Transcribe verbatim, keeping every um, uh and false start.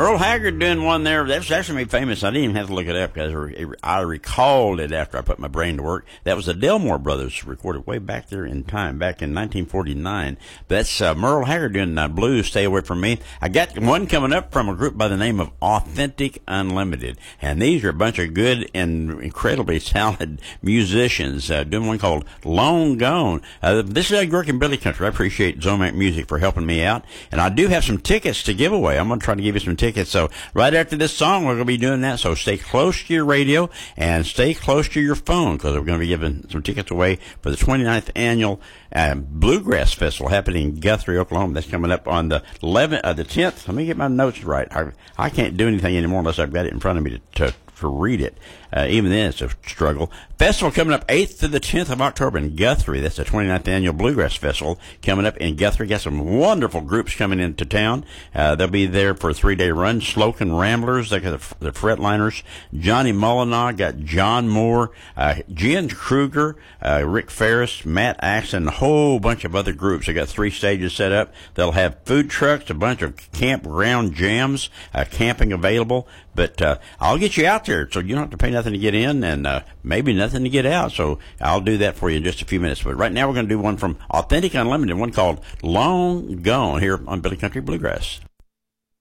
Merle Haggard doing one there. That was actually made famous. I didn't even have to look it up because I recalled it after I put my brain to work. That was the Delmore Brothers, recorded way back there in time, back in nineteen forty-nine. That's uh, Merle Haggard doing uh, Blues, Stay Away From Me. I got one coming up from a group by the name of Authentic Unlimited. And these are a bunch of good and incredibly talented musicians uh, doing one called Long Gone. Uh, this is Ed Grick in Billy Country. I appreciate Zomac Music for helping me out. And I do have some tickets to give away. I'm going to try to give you some tickets. So right after this song, we're going to be doing that. So stay close to your radio and stay close to your phone because we're going to be giving some tickets away for the twenty-ninth annual uh, Bluegrass Festival happening in Guthrie, Oklahoma. That's coming up on the eleventh, uh, the tenth. Let me get my notes right. I, I can't do anything anymore unless I've got it in front of me to, to to read it. Uh, even then, it's a struggle. Festival coming up eighth to the tenth of October in Guthrie. That's the twenty-ninth Annual Bluegrass Festival coming up in Guthrie. Got some wonderful groups coming into town. Uh, they'll be there for a three-day run. Slocum Ramblers, they got the, the Fretliners. Johnny Mullinaw, got John Moore, uh, Jen Kruger, uh, Rick Ferris, Matt Axon, a whole bunch of other groups. They got three stages set up. They'll have food trucks, a bunch of campground jams, uh, camping available. But uh, I'll get you out there, so you don't have to pay nothing to get in and uh, maybe nothing to get out. So I'll do that for you in just a few minutes. But right now we're going to do one from Authentic Unlimited, one called Long Gone here on Billy Country Bluegrass.